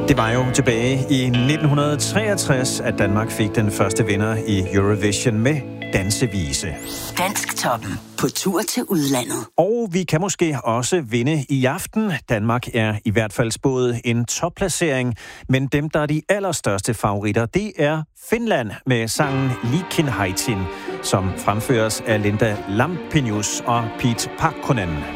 Det var jo tilbage i 1963, at Danmark fik den første vinder i Eurovision med Dansevise. Dansktoppen på tur til udlandet. Og vi kan måske også vinde i aften. Danmark er i hvert fald spået en topplacering, men dem, der er de allerstørste favoritter, det er Finland med sangen Liikenhaitin, som fremføres af Linda Lampenius og Pete Pakkonen.